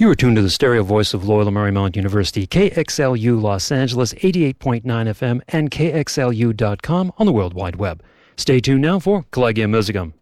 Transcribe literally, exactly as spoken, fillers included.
You are tuned to the stereo voice of Loyola Marymount University, K X L U Los Angeles, eighty-eight point nine F M, and K X L U dot com on the World Wide Web. Stay tuned now for Collegium Musicum.